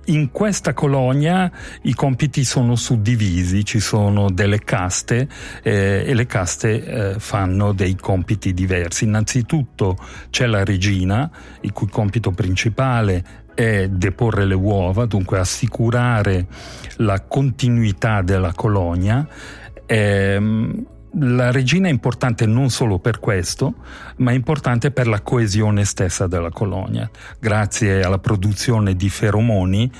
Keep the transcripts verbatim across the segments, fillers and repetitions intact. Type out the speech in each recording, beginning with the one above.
in questa colonia i compiti sono suddivisi, ci sono delle caste eh, e le caste eh, fanno dei compiti diversi. Innanzitutto c'è la regina, il cui compito principale è deporre le uova, dunque assicurare la continuità della colonia. Ehm, La regina è importante non solo per questo, ma è importante per la coesione stessa della colonia. Grazie alla produzione di feromoni,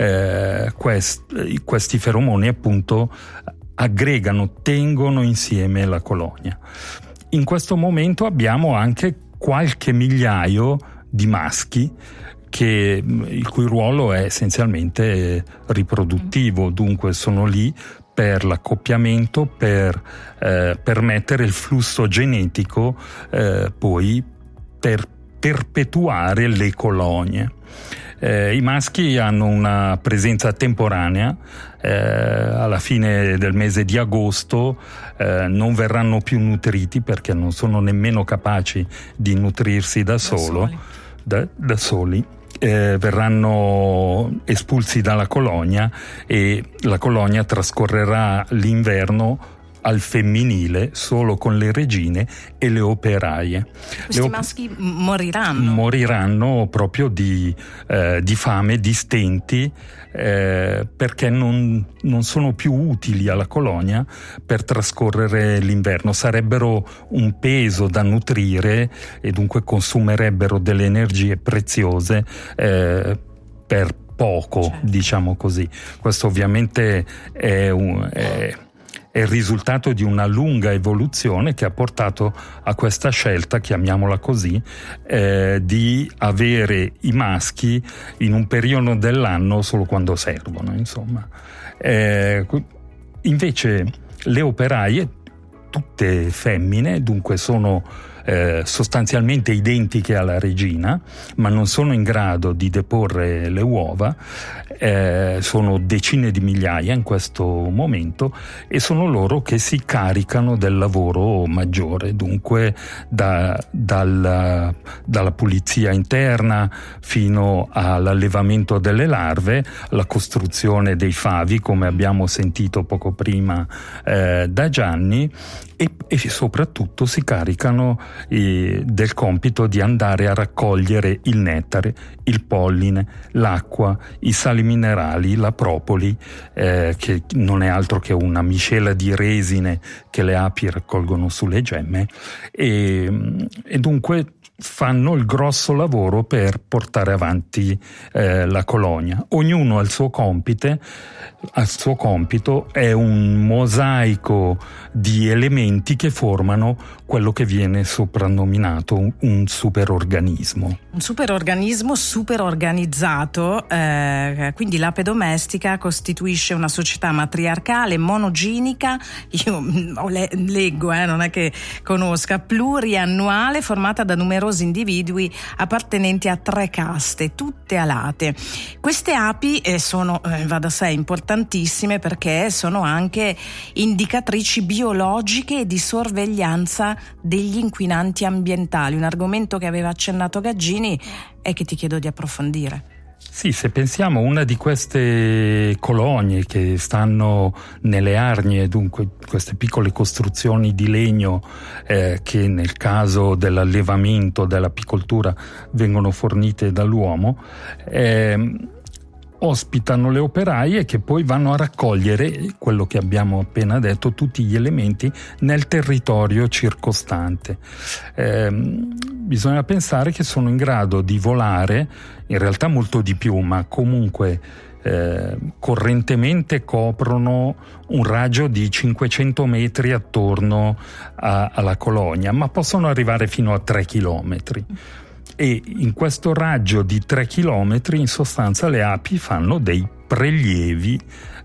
eh, quest, questi feromoni appunto aggregano, tengono insieme la colonia. In questo momento abbiamo anche qualche migliaio di maschi che, il cui ruolo è essenzialmente riproduttivo, dunque sono lì per l'accoppiamento, per eh, permettere il flusso genetico, eh, poi per perpetuare le colonie. Eh, I maschi hanno una presenza temporanea, eh, alla fine del mese di agosto eh, non verranno più nutriti perché non sono nemmeno capaci di nutrirsi da, da solo, soli. Da, da soli. Eh, verranno espulsi dalla colonia e la colonia trascorrerà l'inverno al femminile solo con le regine e le operaie. Questi le op- maschi moriranno? Moriranno proprio di, eh, di fame, di stenti, eh, perché non, non sono più utili alla colonia per trascorrere l'inverno. Sarebbero un peso da nutrire e dunque consumerebbero delle energie preziose eh, per poco, certo. Diciamo così. Questo ovviamente è un... È, è il risultato di una lunga evoluzione che ha portato a questa scelta, chiamiamola così, eh, di avere i maschi in un periodo dell'anno solo quando servono, insomma. Eh, invece le operaie, tutte femmine, dunque sono eh, sostanzialmente identiche alla regina, ma non sono in grado di deporre le uova, eh, sono decine di migliaia in questo momento e sono loro che si caricano del lavoro maggiore, dunque da, dalla, dalla pulizia interna fino all'allevamento delle larve, la costruzione dei favi, come abbiamo sentito poco prima eh, da Gianni, e, e soprattutto si caricano eh, del compito di andare a raccogliere il nettare, il polline, l'acqua, i sali minerali, la propoli, eh, che non è altro che una miscela di resine che le api raccolgono sulle gemme, e, e dunque fanno il grosso lavoro per portare avanti eh, la colonia. Ognuno ha il suo compito, al suo compito, è un mosaico di elementi che formano quello che viene soprannominato un, un superorganismo. Un superorganismo super organizzato, eh, quindi l'ape domestica costituisce una società matriarcale, monogenica, io le, leggo, eh, non è che conosca, pluriannuale, formata da numerosi individui appartenenti a tre caste, tutte alate. Queste api eh, sono, eh, va da sé, importantissime perché sono anche indicatrici biologiche e di sorveglianza degli inquinanti ambientali, un argomento che aveva accennato Gaggini e che ti chiedo di approfondire. Sì, se pensiamo a una di queste colonie che stanno nelle arnie, dunque queste piccole costruzioni di legno eh, che nel caso dell'allevamento, dell'apicoltura vengono fornite dall'uomo, eh, ospitano le operaie che poi vanno a raccogliere quello che abbiamo appena detto, tutti gli elementi nel territorio circostante. Eh, bisogna pensare che sono in grado di volare, in realtà molto di più, ma comunque eh, correntemente coprono un raggio di cinquecento metri attorno a, alla colonia, ma possono arrivare fino a tre chilometri. E in questo raggio di tre chilometri in sostanza le api fanno dei prelievi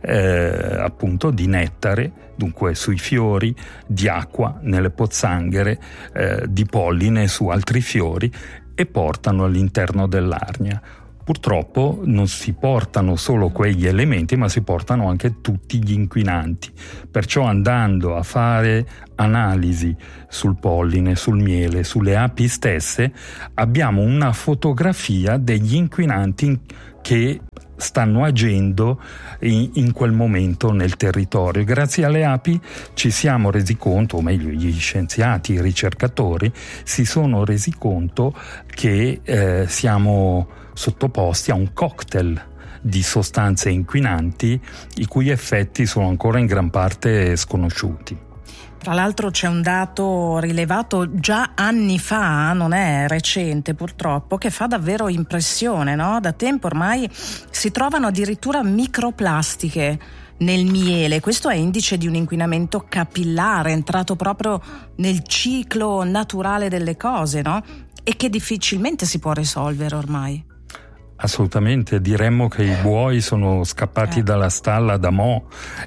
eh, appunto di nettare, dunque sui fiori, di acqua nelle pozzanghere, eh, di polline su altri fiori, e portano all'interno dell'arnia. Purtroppo non si portano solo quegli elementi, ma si portano anche tutti gli inquinanti. Perciò, andando a fare analisi sul polline, sul miele, sulle api stesse, abbiamo una fotografia degli inquinanti che stanno agendo in, in quel momento nel territorio. Grazie alle api ci siamo resi conto, o meglio gli scienziati, i ricercatori si sono resi conto che eh, siamo sottoposti a un cocktail di sostanze inquinanti i cui effetti sono ancora in gran parte sconosciuti. Tra l'altro c'è un dato rilevato già anni fa, non è recente purtroppo, che fa davvero impressione, no? Da tempo ormai si trovano addirittura microplastiche nel miele. Questo è indice di un inquinamento capillare entrato proprio nel ciclo naturale delle cose, no? E che difficilmente si può risolvere ormai. Assolutamente, diremmo che i buoi sono scappati eh. dalla stalla da mo'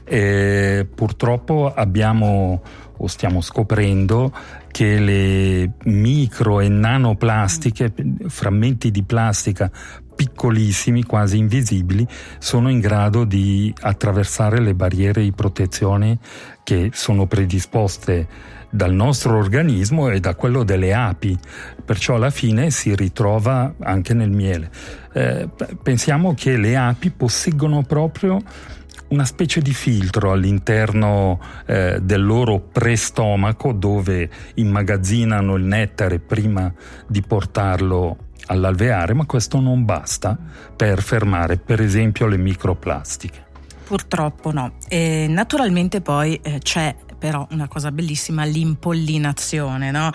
e purtroppo abbiamo o stiamo scoprendo che le micro e nanoplastiche, mm. frammenti di plastica piccolissimi, quasi invisibili, sono in grado di attraversare le barriere di protezione che sono predisposte dal nostro organismo e da quello delle api, perciò alla fine si ritrova anche nel miele. Eh, pensiamo che le api posseggono proprio una specie di filtro all'interno eh, del loro prestomaco, dove immagazzinano il nettare prima di portarlo all'alveare, ma questo non basta per fermare per esempio le microplastiche. Purtroppo no. E naturalmente poi eh, c'è però una cosa bellissima, l'impollinazione, no?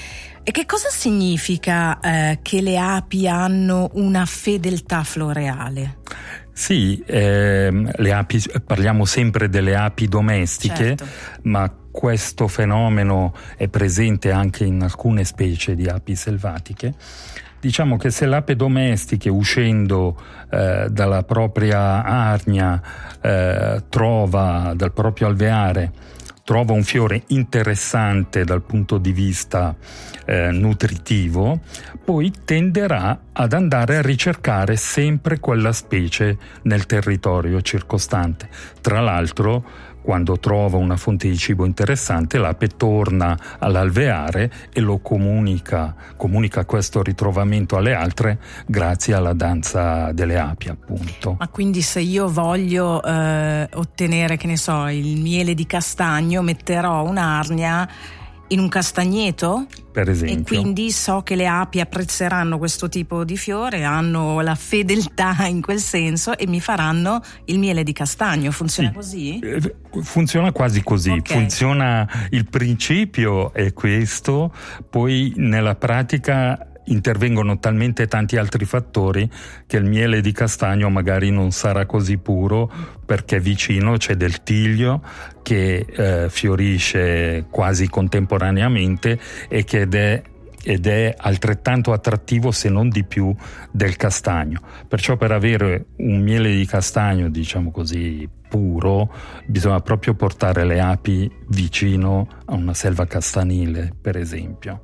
E che cosa significa eh, che le api hanno una fedeltà floreale? Sì, ehm, le api, parliamo sempre delle api domestiche, certo. ma questo fenomeno è presente anche in alcune specie di api selvatiche. Diciamo che se l'ape domestica, uscendo eh, dalla propria arnia, eh, trova dal proprio alveare, trova un fiore interessante dal punto di vista eh, nutritivo, poi tenderà ad andare a ricercare sempre quella specie nel territorio circostante. Tra l'altro, quando trova una fonte di cibo interessante, l'ape torna all'alveare e lo comunica, comunica questo ritrovamento alle altre grazie alla danza delle api, appunto. Ma quindi se io voglio eh, ottenere, che ne so, il miele di castagno, metterò un'arnia in un castagneto? Per esempio. E quindi so che le api apprezzeranno questo tipo di fiore, hanno la fedeltà in quel senso e mi faranno il miele di castagno. Funziona sì. così? Funziona quasi così. Okay. Funziona, il principio è questo, poi nella pratica intervengono talmente tanti altri fattori che il miele di castagno magari non sarà così puro, perché vicino c'è del tiglio che eh, fiorisce quasi contemporaneamente e che ed è ed è altrettanto attrattivo, se non di più, del castagno. Perciò per avere un miele di castagno, diciamo così, puro, bisogna proprio portare le api vicino a una selva castanile, per esempio.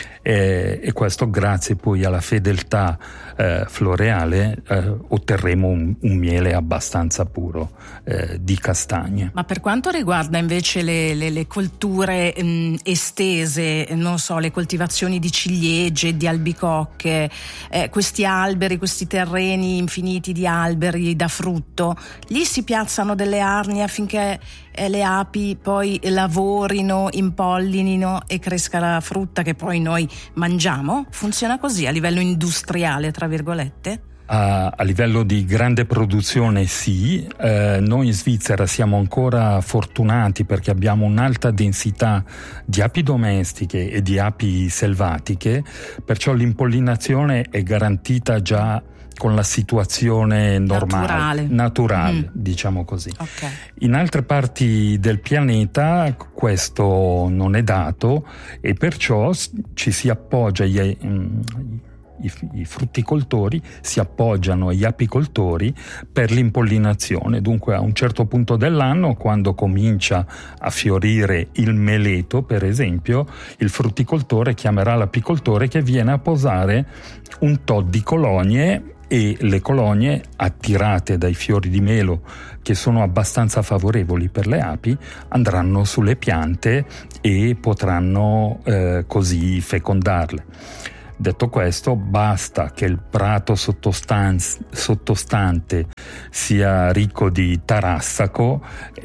E, e questo grazie poi alla fedeltà eh, floreale eh, otterremo un, un miele abbastanza puro eh, di castagne. Ma per quanto riguarda invece le, le, le colture mh, estese, non so, le coltivazioni di ciliegie, di albicocche, eh, questi alberi, questi terreni infiniti di alberi da frutto, lì si piazzano delle arnie affinché eh, le api poi lavorino, impollinino e cresca la frutta che poi noi mangiamo? Funziona così a livello industriale, tra virgolette? A, a livello di grande produzione sì, eh, noi in Svizzera siamo ancora fortunati perché abbiamo un'alta densità di api domestiche e di api selvatiche, perciò l'impollinazione è garantita già con la situazione normale, naturale, naturale mm. diciamo così. Okay. In altre parti del pianeta questo non è dato e perciò ci si appoggia agli, mm, i, i frutticoltori si appoggiano agli apicoltori per l'impollinazione. Dunque a un certo punto dell'anno, quando comincia a fiorire il meleto, per esempio, il frutticoltore chiamerà l'apicoltore che viene a posare un tot di colonie, e le colonie, attirate dai fiori di melo che sono abbastanza favorevoli per le api, andranno sulle piante e potranno eh, così fecondarle. Detto questo, basta che il prato sottostan- sottostante sia ricco di tarassaco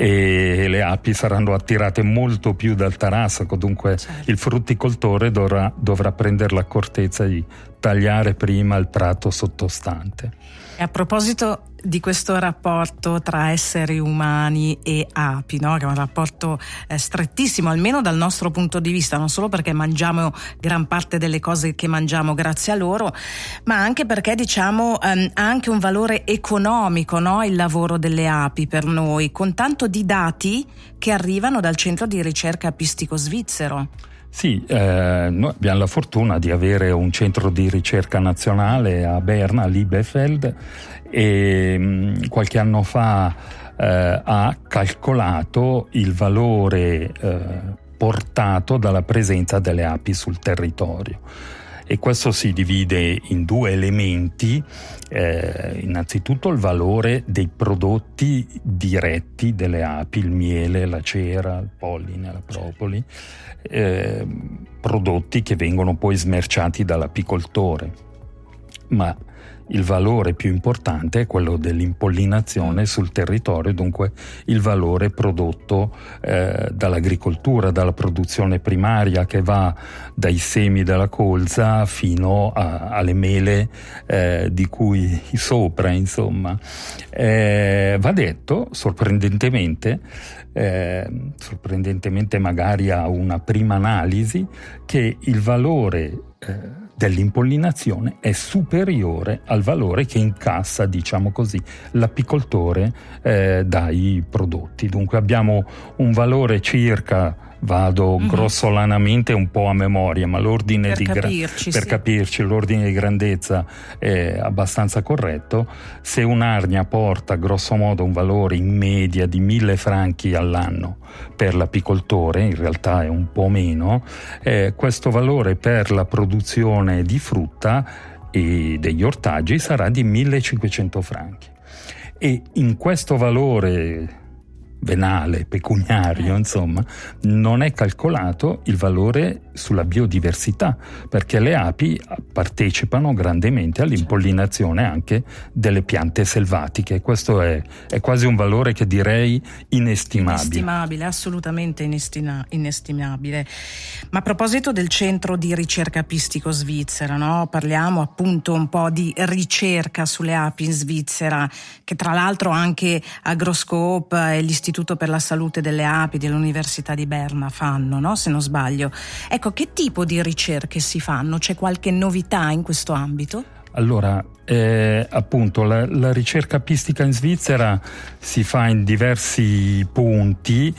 e le api saranno attirate molto più dal tarassaco, dunque certo. Il frutticoltore dovrà, dovrà prendere l'accortezza di tagliare prima il prato sottostante. E a proposito di questo rapporto tra esseri umani e api, no? Che è un rapporto eh, strettissimo, almeno dal nostro punto di vista, non solo perché mangiamo gran parte delle cose che mangiamo grazie a loro, ma anche perché diciamo ehm, ha anche un valore economico, no? Il lavoro delle api per noi, con tanto di dati che arrivano dal centro di ricerca apistico svizzero. Sì, eh, noi abbiamo la fortuna di avere un centro di ricerca nazionale a Berna, a Liebefeld, e mh, qualche anno fa eh, ha calcolato il valore eh, portato dalla presenza delle api sul territorio. E questo si divide in due elementi, eh, innanzitutto il valore dei prodotti diretti delle api, il miele, la cera, il polline, la propoli, eh, prodotti che vengono poi smerciati dall'apicoltore. Ma il valore più importante è quello dell'impollinazione sul territorio, dunque il valore prodotto eh, dall'agricoltura, dalla produzione primaria che va dai semi della colza fino a, alle mele eh, di cui sopra, insomma. Eh, va detto, sorprendentemente, eh, sorprendentemente magari a una prima analisi, che il valore eh, dell'impollinazione è superiore al valore che incassa, diciamo così, l'apicoltore eh, dai prodotti. Dunque abbiamo un valore circa, vado mm-hmm. grossolanamente un po' a memoria, ma l'ordine per di gra- capirci, per sì. capirci l'ordine di grandezza è abbastanza corretto. Se un'arnia porta grosso modo un valore in media di mille franchi all'anno per l'apicoltore, in realtà è un po' meno, eh, questo valore per la produzione di frutta e degli ortaggi sarà di millecinquecento franchi. E in questo valore venale, pecuniario, insomma, non è calcolato il valore sulla biodiversità, perché le api partecipano grandemente all'impollinazione anche delle piante selvatiche. Questo è, è quasi un valore che direi inestimabile. Inestimabile, assolutamente inestima, inestimabile. Ma a proposito del centro di ricerca apistico svizzera, no? Parliamo appunto un po' di ricerca sulle api in Svizzera, che tra l'altro anche Agroscope e l'Istituto per la Salute delle Api dell'Università di Berna fanno, no? Se non sbaglio. Ecco, che tipo di ricerche si fanno? C'è qualche novità in questo ambito? Allora, eh, appunto, la, la ricerca apistica in Svizzera si fa in diversi punti.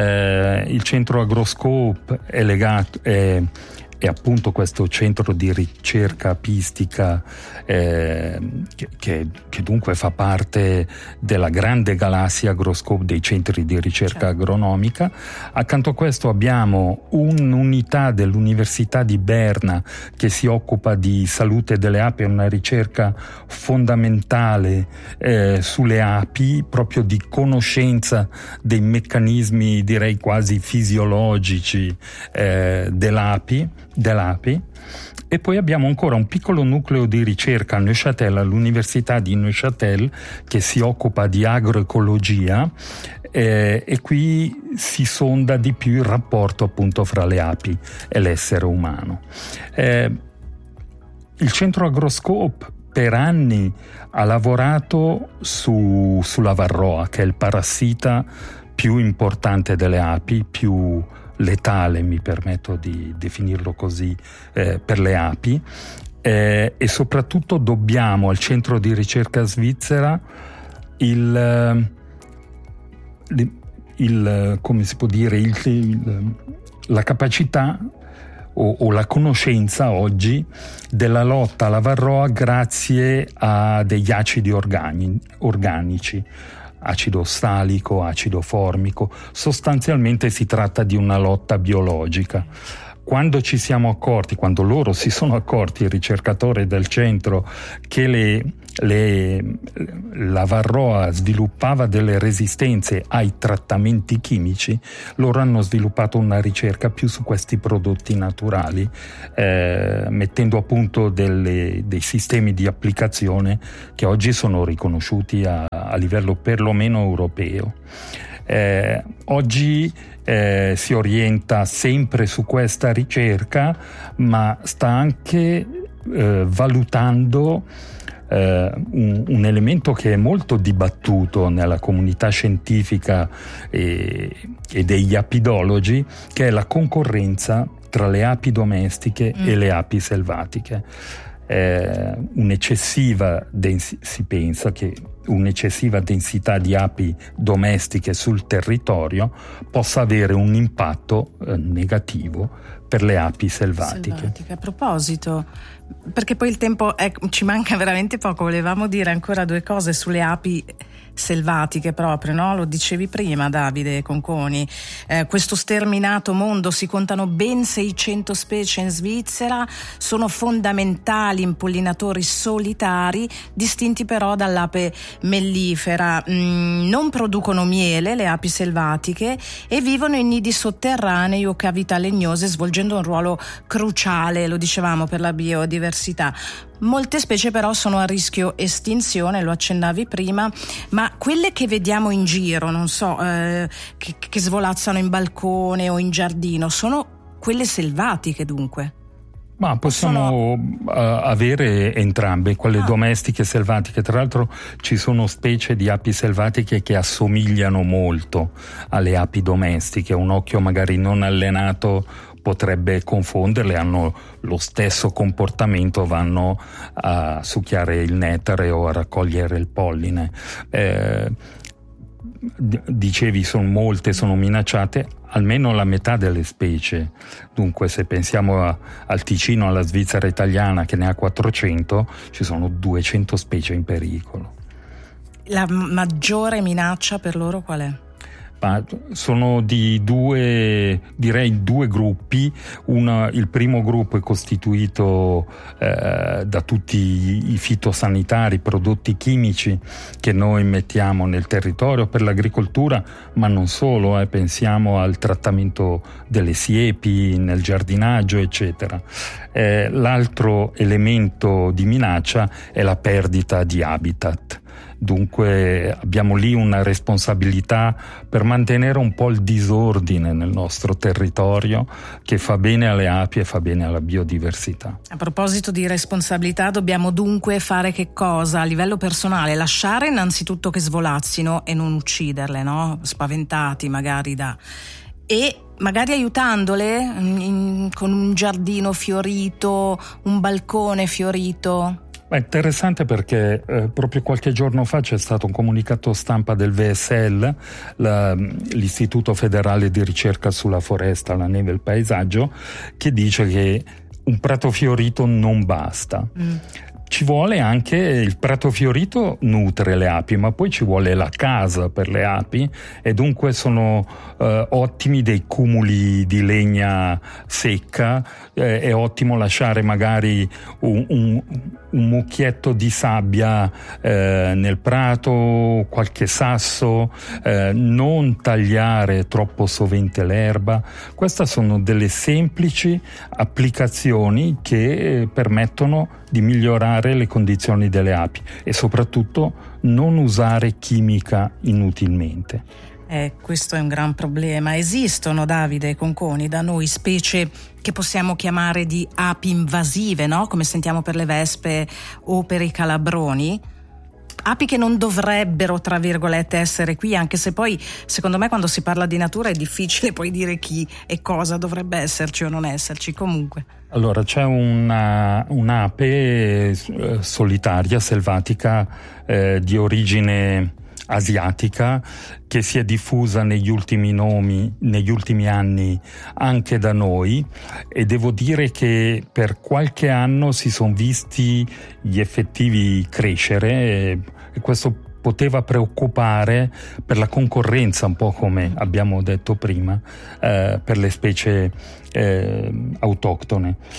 Eh, il centro Agroscope è legato... È, E appunto questo centro di ricerca apistica eh, che, che, che dunque fa parte della grande galassia Agroscope dei centri di ricerca certo. agronomica. Accanto a questo abbiamo un'unità dell'Università di Berna che si occupa di salute delle api, una ricerca fondamentale eh, sulle api, proprio di conoscenza dei meccanismi, direi quasi fisiologici eh, dell'api. dell'api e poi abbiamo ancora un piccolo nucleo di ricerca a Neuchâtel, all'Università di Neuchâtel, che si occupa di agroecologia eh, e qui si sonda di più il rapporto appunto fra le api e l'essere umano. Eh, il centro Agroscope per anni ha lavorato su, sulla varroa, che è il parassita più importante delle api, più letale, mi permetto di definirlo così, eh, per le api, eh, e soprattutto dobbiamo al centro di ricerca svizzera il, il, il come si può dire, il, il, la capacità o, o la conoscenza oggi della lotta alla varroa grazie a degli acidi organi, organici. Acido ossalico, acido formico, sostanzialmente si tratta di una lotta biologica. Quando ci siamo accorti, quando loro si sono accorti, i ricercatori del centro, che le, le, la Varroa sviluppava delle resistenze ai trattamenti chimici, loro hanno sviluppato una ricerca più su questi prodotti naturali, eh, mettendo a punto delle, dei sistemi di applicazione che oggi sono riconosciuti a, a livello perlomeno europeo. Eh, oggi eh, si orienta sempre su questa ricerca, ma sta anche eh, valutando eh, un, un elemento che è molto dibattuto nella comunità scientifica e, e degli apidologi, che è la concorrenza tra le api domestiche mm. e le api selvatiche. Eh, un'eccessiva dens- si pensa che un'eccessiva densità di api domestiche sul territorio possa avere un impatto eh, negativo per le api selvatiche. selvatiche. A proposito, perché poi il tempo è, ci manca veramente poco, volevamo dire ancora due cose sulle api selvatiche proprio, no? Lo dicevi prima, Davide Conconi, eh, questo sterminato mondo, si contano ben seicento specie in Svizzera, sono fondamentali impollinatori solitari, distinti però dall'ape mellifera. Mm, non producono miele le api selvatiche e vivono in nidi sotterranei o cavità legnose, svolgendo un ruolo cruciale, lo dicevamo, per la biodiversità. Molte specie però sono a rischio estinzione, lo accennavi prima, ma quelle che vediamo in giro, non so, eh, che, che svolazzano in balcone o in giardino, sono quelle selvatiche dunque? Ma possiamo sono... uh, avere entrambe, quelle ah. domestiche e selvatiche. Tra l'altro ci sono specie di api selvatiche che assomigliano molto alle api domestiche, un occhio magari non allenato potrebbe confonderle, hanno lo stesso comportamento, vanno a succhiare il nettare o a raccogliere il polline. Eh, dicevi, sono molte, sono minacciate, almeno la metà delle specie. Dunque, se pensiamo a, al Ticino, alla Svizzera italiana che ne ha quattrocento, ci sono duecento specie in pericolo. La maggiore minaccia per loro qual è? Ma sono di due, direi due gruppi. Una, il primo gruppo è costituito eh, da tutti i fitosanitari, prodotti chimici che noi mettiamo nel territorio per l'agricoltura, ma non solo, eh, pensiamo al trattamento delle siepi nel giardinaggio, eccetera. Eh, l'altro elemento di minaccia è la perdita di habitat. Dunque abbiamo lì una responsabilità per mantenere un po' il disordine nel nostro territorio, che fa bene alle api e fa bene alla biodiversità. A proposito di responsabilità, dobbiamo dunque fare che cosa? A livello personale, lasciare innanzitutto che svolazzino e non ucciderle, no? Spaventati magari da... e magari aiutandole in, con un giardino fiorito, un balcone fiorito. È interessante perché eh, proprio qualche giorno fa c'è stato un comunicato stampa del V S L, la, l'Istituto Federale di Ricerca sulla Foresta, la Neve e il Paesaggio, che dice che un prato fiorito non basta. Mm. Ci vuole anche, il prato fiorito nutre le api, ma poi ci vuole la casa per le api, e dunque sono eh, ottimi dei cumuli di legna secca, eh, è ottimo lasciare magari un, un, un mucchietto di sabbia eh, nel prato, qualche sasso, eh, non tagliare troppo sovente l'erba. Queste sono delle semplici applicazioni che permettono di migliorare le condizioni delle api e soprattutto non usare chimica inutilmente. Eh, questo è un gran problema. Esistono, Davide Conconi, da noi specie che possiamo chiamare di api invasive, no? Come sentiamo per le vespe o per i calabroni. Api che non dovrebbero, tra virgolette, essere qui, anche se poi, secondo me, quando si parla di natura è difficile poi dire chi e cosa dovrebbe esserci o non esserci. Comunque. Allora, c'è una, un'ape eh, solitaria, selvatica, eh, di origine asiatica, che si è diffusa negli ultimi nomi, negli ultimi anni anche da noi, e devo dire che per qualche anno si sono visti gli effettivi crescere, e, e questo poteva preoccupare per la concorrenza, un po' come abbiamo detto prima, eh, per le specie eh, autoctone.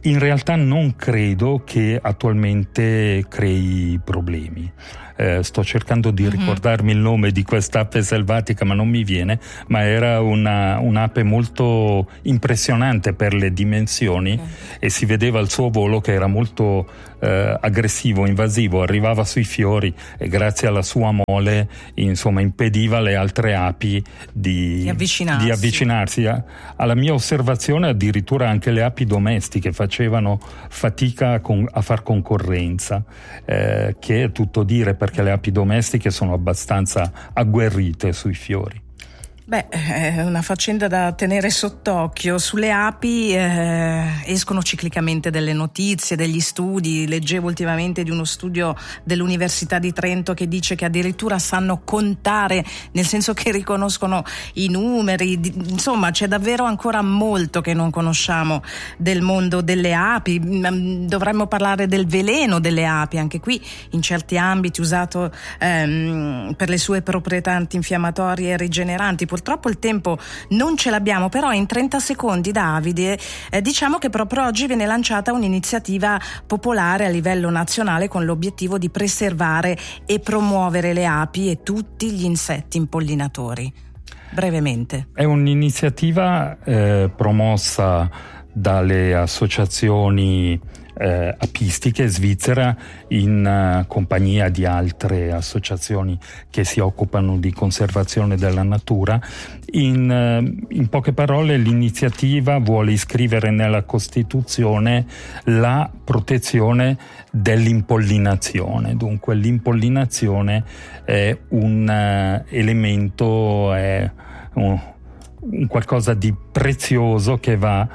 in realtà non credo che attualmente crei problemi. Eh, sto cercando di mm-hmm. ricordarmi il nome di quest'ape selvatica, ma non mi viene, ma era una, un'ape molto impressionante per le dimensioni, okay. e si vedeva il suo volo che era molto eh, aggressivo, invasivo, arrivava sui fiori e grazie alla sua mole insomma impediva alle altre api di, di avvicinarsi. Di avvicinarsi. Alla mia osservazione addirittura anche le api domestiche facevano fatica a, con, a far concorrenza, eh, che è tutto dire, perché le api domestiche sono abbastanza agguerrite sui fiori. Beh, è una faccenda da tenere sott'occhio. Sulle api eh, escono ciclicamente delle notizie, degli studi. Leggevo ultimamente di uno studio dell'Università di Trento che dice che addirittura sanno contare, nel senso che riconoscono i numeri. Insomma, c'è davvero ancora molto che non conosciamo del mondo delle api. Dovremmo parlare del veleno delle api, anche qui in certi ambiti usato ehm, per le sue proprietà antinfiammatorie e rigeneranti. Purtroppo il tempo non ce l'abbiamo, però in trenta secondi, Davide, eh, diciamo che proprio oggi viene lanciata un'iniziativa popolare a livello nazionale con l'obiettivo di preservare e promuovere le api e tutti gli insetti impollinatori. Brevemente. È un'iniziativa eh, promossa dalle associazioni eh, apistiche svizzera in uh, compagnia di altre associazioni che si occupano di conservazione della natura. In, uh, in poche parole, l'iniziativa vuole iscrivere nella Costituzione la protezione dell'impollinazione. Dunque l'impollinazione è un uh, elemento, è un, un qualcosa di prezioso che va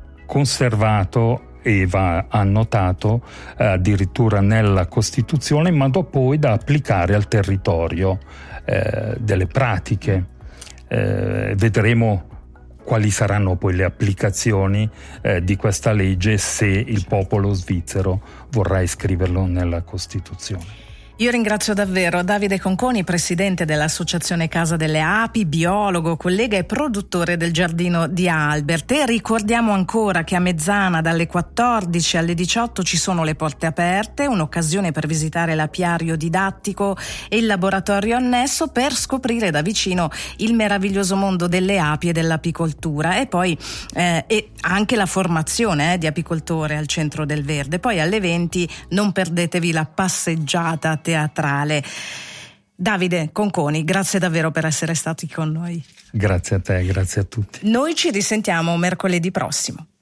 conservato e va annotato eh, addirittura nella Costituzione, ma poi da applicare al territorio, eh, delle pratiche. Eh, vedremo quali saranno poi le applicazioni eh, di questa legge se il popolo svizzero vorrà iscriverlo nella Costituzione. Io ringrazio davvero Davide Conconi, presidente dell'Associazione Casa delle Api, biologo, collega e produttore del Giardino di Albert. E ricordiamo ancora che a Mezzana dalle quattordici alle diciotto ci sono le porte aperte, un'occasione per visitare l'apiario didattico e il laboratorio annesso per scoprire da vicino il meraviglioso mondo delle api e dell'apicoltura, e poi eh, e anche la formazione eh, di apicoltore al Centro del Verde. Poi alle venti non perdetevi la passeggiata teatrale. Davide Conconi, grazie davvero per essere stati con noi. Grazie a te, grazie a tutti. Noi ci risentiamo mercoledì prossimo.